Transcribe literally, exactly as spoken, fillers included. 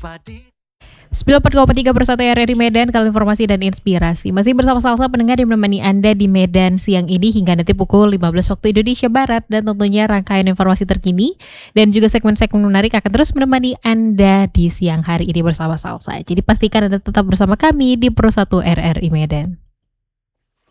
sembilan puluh empat koma tiga per satu R R I Medan, kalau informasi dan inspirasi. Masih bersama Salsa, pendengar yang menemani Anda di Medan siang ini hingga nanti pukul lima belas waktu Indonesia Barat. Dan tentunya rangkaian informasi terkini dan juga segmen-segmen menarik akan terus menemani Anda di siang hari ini bersama Salsa. Jadi pastikan Anda tetap bersama kami di Pro satu R R I Medan.